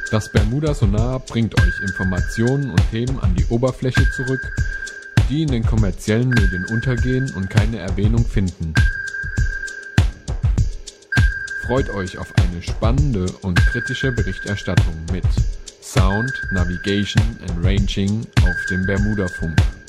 Das Bermuda Sonar bringt euch Informationen und Themen an die Oberfläche zurück, die in den kommerziellen Medien untergehen und keine Erwähnung finden. Freut euch auf eine spannende und kritische Berichterstattung mit Sound, Navigation and Ranging auf dem Bermuda-Funk.